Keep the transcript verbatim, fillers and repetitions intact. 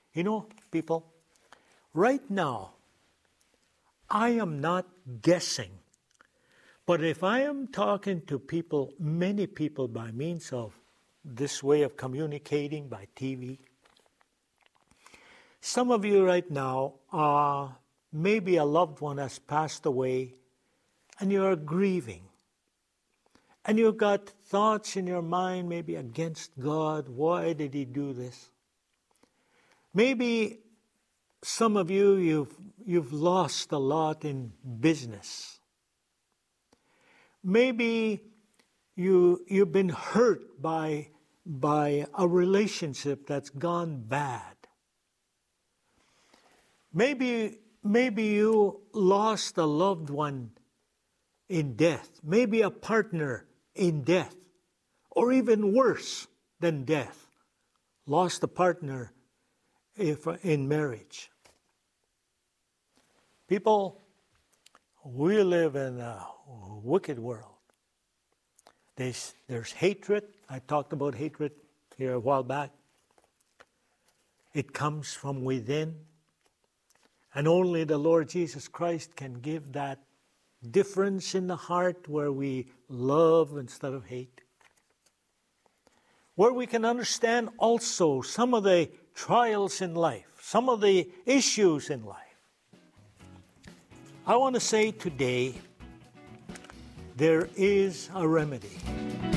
You know, people, right now, I am not guessing, but if I am talking to people, many people by means of this way of communicating by T V, some of you right now, uh, maybe a loved one has passed away and you are grieving. And you've got thoughts in your mind maybe against God. Why did he do this? Maybe some of you, you've, you've lost a lot in business. Maybe you, you've been hurt by, by a relationship that's gone bad. Maybe, maybe you lost a loved one in death. Maybe a partner in death. Or even worse than death. Lost a partner if, in marriage. People, we live in a wicked world. There's, there's hatred. I talked about hatred here a while back. It comes from within. And only the Lord Jesus Christ can give that difference in the heart where we love instead of hate. Where we can understand also some of the trials in life, some of the issues in life. I want to say today, there is a remedy.